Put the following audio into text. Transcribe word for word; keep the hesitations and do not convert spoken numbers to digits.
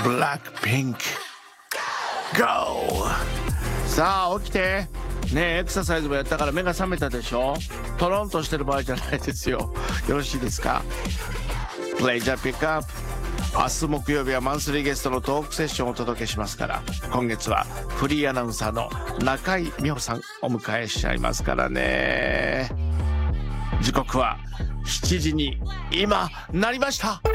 ブラックピンク ゴー。さあ起きてねえ、エクササイズもやったから目が覚めたでしょ。トロンとしてる場合じゃないですよ。よろしいですか。プレイジャーピックアップ。明日木曜日はマンスリーゲストのトークセッションをお届けしますから、今月はフリーアナウンサーの中井美穂さんお迎えしちゃいますからね。時刻はしちじに今なりました。